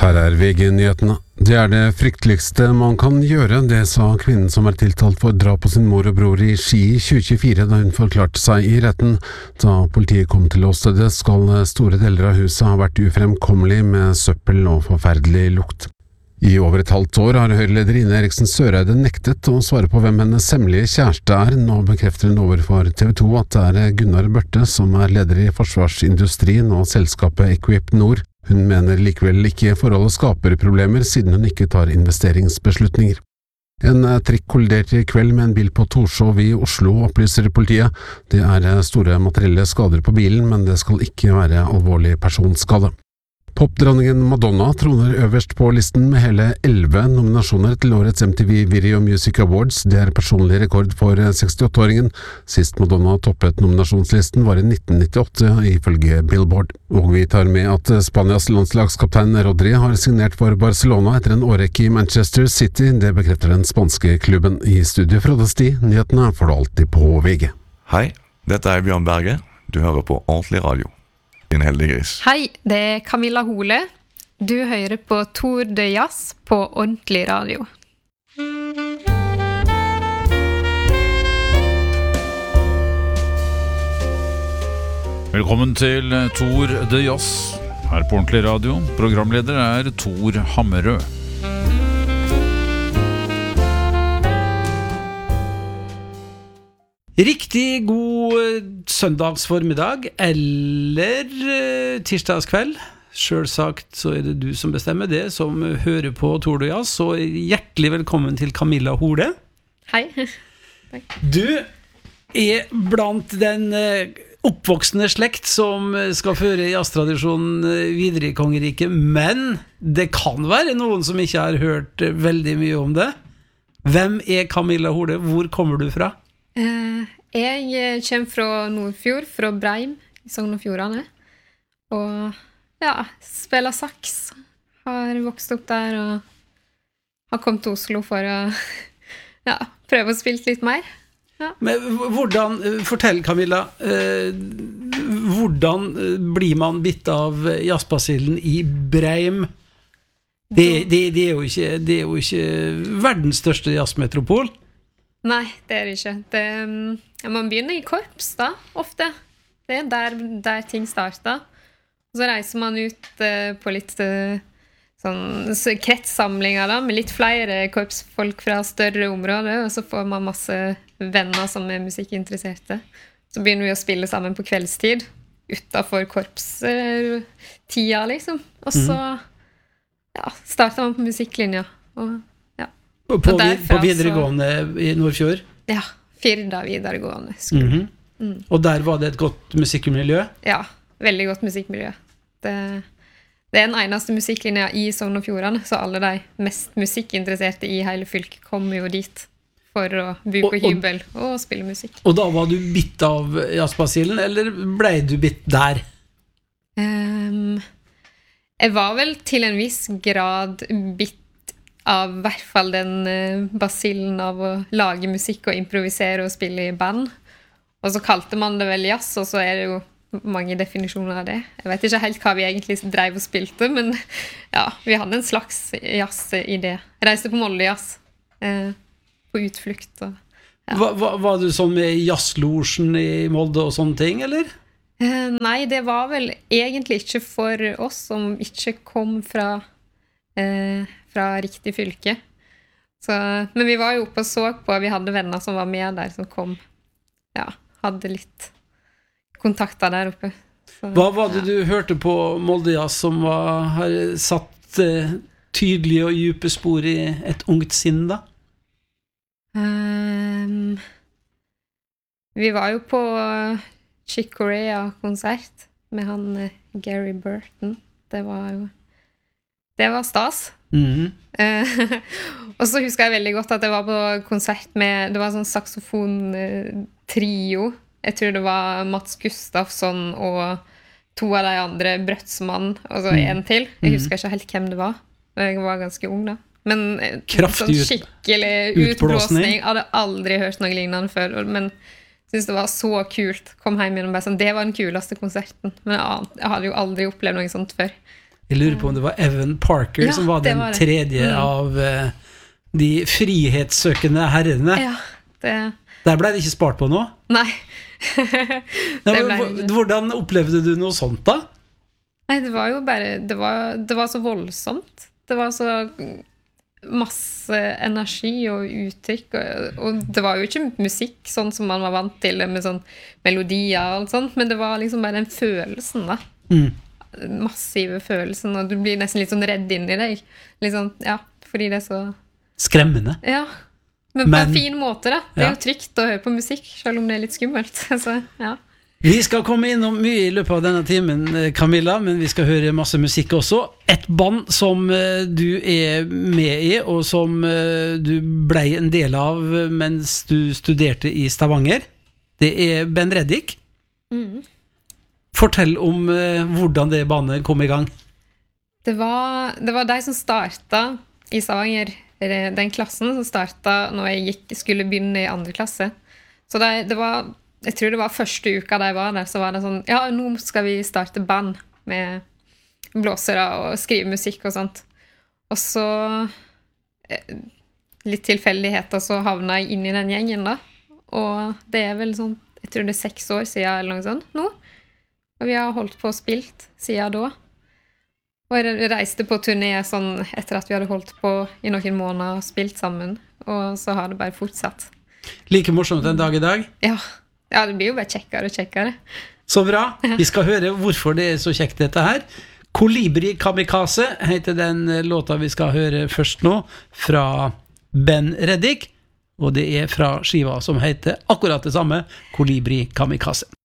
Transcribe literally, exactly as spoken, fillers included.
Her er V G-nyhetene. Det er det frykteligste man kan gjøre, det sa kvinnen som er tiltalt for drap på sin mor og bror i Ski i tjue tjuefire da hun forklarte seg i retten. Da politiet kom til åstedet skal store deler av huset ha vært ufremkommelig med søppel og forferdelig lukt. I over et halvt år har Høyre-leder Ine Eriksen Søreide nektet å svare på hvem hennes hemmelige kjæreste er. Nå bekrefter hun overfor T V to at det er Gunnar Børte som er leder i forsvarsindustrien og selskapet Equip Nord. Hun mener likevel ikke forholdet skaper problemer siden hun ikke tar investeringsbeslutninger. En trikk kolliderte i kveld med en bil på Torshov i Oslo, opplyser politiet. Det er store materielle skader på bilen, men det skal ikke være alvorlig personskade. Popdronningen Madonna troner øverst på listen med hele elleve nominasjoner til årets M T V Video Music Awards. Det er personlig rekord for sekstiåtte-åringen. Sist Madonna toppet nominasjonslisten var i nitten nittiåtte, ifølge Billboard. Og vi tar med at Spanias landslagskaptein Rodri har signert for Barcelona etter en årrekke i Manchester City. Det bekrefter den spanske klubben. I studio fra Sti, nyhetene får du alltid på V G. Hei, dette er Bjørn Berge. Du hører på Ordentlig Radio. Din heldige gris. Hei, det er Camilla Hole. Du hører på Tour de Jazz på Ordentlig Radio. Velkommen til Tour de Jazz her på Ordentlig Radio. Programleder er Tor Hammerød. Riktig god søndagsformiddag eller tirsdagskveld. Selvsagt så er det du som bestemmer det, som hører på Tour de Jazz. Så hjertelig velkommen til Camilla Hole. Hei. Du er blant den oppvoksende slekt som skal føre jazztradisjonen videre i kongeriket, men det kan være noen som ikke har hørt veldig mye om det. Hvem er Camilla Hole? Hvor kommer du fra? Uh, jeg kommer fra Nordfjord, fra Breim, i Sogn og Fjordane. Og ja, spiller saks. Har vokst opp der og har kommet til Oslo for å ja, prøve å spille litt mer. Ja. Men hvordan, fortell Camilla, uh, hvordan blir man bitt av jazzbasillen i Breim? Det, det, det, er jo ikke, det er jo ikke verdens største jazzmetropol. Nei, det er det ikke. Det, ja, man begynner i korps da, ofte. Det er der, der ting starter. Og så reiser man ut uh, på litt uh, sånn så kretssamlinger da, med litt flere korpsfolk fra større områder, og så får man masse venner som er musikkinteresserte. Så begynner vi å spille sammen på kveldstid, utenfor korpstida, uh, liksom. Og så ja, starter man på musikklinja, og På, på videregående i Nordfjord? Ja, Firda videregående mm-hmm. mm. Og der var det et godt musikkmiljø? Ja, veldig godt musikkmiljø. Det, det er den eneste musikklinja i Sogn og Fjordane, så alle de mest musikkinteresserte i hele fylket kommer jo dit for å bo på hybel og, og spille musikk. Og da var du bitt av jazzbasillen, eller ble du bitt der? Um, jeg var vel til en viss grad bitt av i hvert fall den uh, basillen av å lage musikk og improvisere og spille i band. Og så kalte man det vel jazz, og så er det jo mange definisjoner av det. Jeg vet ikke helt hva vi egentlig drev og spilte, men ja, vi hadde en slags jazz-idé. Jeg reiste på Molde jazz, uh, på utflukt. Og, ja. var, var, var du sånn med jazzlosjen i Molde og sånne ting, eller? Uh, nei, det var vel egentlig ikke for oss som ikke kom fra... Uh, fra riktig fylke. Så, men vi var jo oppe og så på, vi hadde venner som var med der, som kom, ja, hadde litt kontakter der oppe. Så, Hva var det ja. du hørte på Molde Jazz som var, har satt uh, tydelige og dype spor i et ungt sinn da? Um, vi var jo på Chick Corea-konsert med han uh, Gary Burton. Det var jo det var stas. Mm-hmm. Uh, og så husker jeg veldig godt at jeg var på konsert med, det var sånn saxofon-trio. Jeg tror det var Mats Gustafsson og to av de andre, Brøtsmann, og så en til. Jeg husker ikke helt hvem det var. Jeg var ganske ung da. Men kraftig sånn skikkelig utblåsning. Jeg hadde aldri hørt noe lignende før, men jeg synes det var så kult. Kom hjem igjen og bare sånn, det var den kuleste konserten. Men jeg, jeg hadde jo aldri opplevd noe sånt før. Jeg lurer på om det var Evan Parker Ja, som var det den var det. tredje Mm. av eh, de frihetssøkende herrene. Ja, det Der ble det ikke spart på noe. Nei. Nei, Det men ble- hvor- Hvordan opplevde du noe sånt da? Nei, det var jo bare Det var, det var så voldsomt. Det var så masse energi og uttrykk, og, og det var jo ikke musikk sånn som man var vant til, med sånn melodier og alt sånt, men det var liksom bare den følelsen, da. Mm. Massive følelsen, og du blir nesten litt sånn redd inni deg. Litt sånn, ja, fordi det er så Skremmende. Ja. Men på Men- en fin måte, da. Det er Ja. jo trygt å høre på musikk, selv om det er litt skummelt. Så, ja. Vi skal komme innom mye i løpet av denne timen, eh, Camilla, men vi skal høre masse musikk også. Et band som eh, du er med i, og som eh, du ble en del av eh, mens du studerte i Stavanger, det er Ben Reddik. Mm. Fortell om eh, hvordan det bandet kom i gang. Det var, det var de som starta i Stavanger, eller den klassen som starta når jeg gikk, skulle begynne i andre klasse. Så det, det var, jeg tror det var første uka da jeg var der, så var det sånn, ja, nå skal vi starte band med blåsere og skrive musikk og sånt. Og så, eh, litt tilfeldigheter, så havna jeg inn i den gjengen da. Og det er vel sånn, jeg tror det er seks år siden eller noe sånt nå. Og vi har holdt på og spilt siden da. Og jeg reiste på turné sånn etter at vi hadde holdt på i noen måneder og spilt sammen. Og så har det bare fortsatt. Like morsomt en dag i dag. Ja, ja det blir jo bare kjekkere og kjekkere. Så bra. Vi skal høre hvorfor det er så kjekt dette her. Kolibri Kamikaze heter den låta vi skal høre først nå, fra Ben Reddik. Og det er fra skiva som heter akkurat det samme, Kolibri Kamikaze.